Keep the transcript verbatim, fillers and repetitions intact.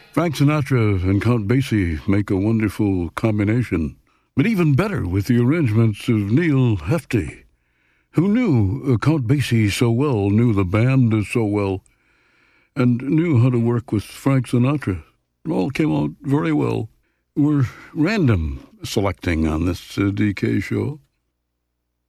Frank Sinatra and Count Basie make a wonderful combination, but even better with the arrangements of Neil Hefti, who knew uh, Count Basie so well, knew the band so well, and knew how to work with Frank Sinatra. It all came out very well. We're random selecting on this uh, D K show.